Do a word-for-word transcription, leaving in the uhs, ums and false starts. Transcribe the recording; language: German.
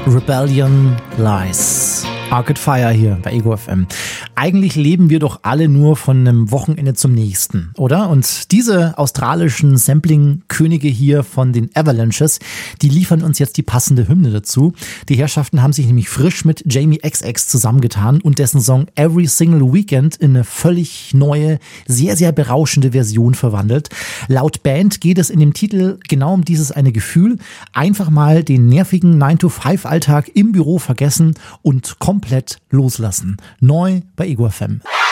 Rebellion Lies. Arcade Fire hier bei Ego F M. Eigentlich leben wir doch alle nur von einem Wochenende zum nächsten, oder? Und diese australischen Sampling-Könige hier von den Avalanches, die liefern uns jetzt die passende Hymne dazu. Die Herrschaften haben sich nämlich frisch mit Jamie X X zusammengetan und dessen Song Every Single Weekend in eine völlig neue, sehr, sehr berauschende Version verwandelt. Laut Band geht es in dem Titel genau um dieses eine Gefühl. Einfach mal den nervigen nine to five Alltag im Büro vergessen und komplett loslassen. Neu bei Ego F M.